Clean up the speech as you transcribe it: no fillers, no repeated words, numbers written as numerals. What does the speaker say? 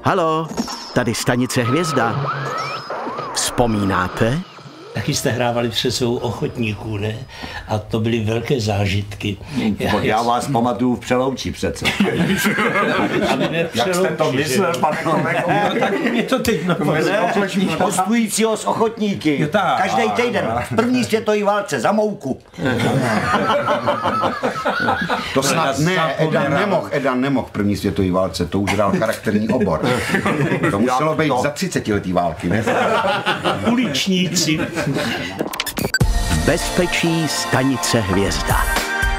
Halo, tady stanice Hvězda. Vzpomínáte? Taky jste hrávali před svou ochotníků, ne? A to byly velké zážitky. Já vás pamatuju v Přelouči přece. Jak jste to myslel, pane kolego? No, tak mě to teď Hostujícího z ochotníky. Každý týden v první světové válce za mouku. To snad ne, Edan nemohl v první světové válce, to už hrál charakterní obor. To muselo být za 30letý války, ne? uličníci. V bezpečí stanice Hvězda.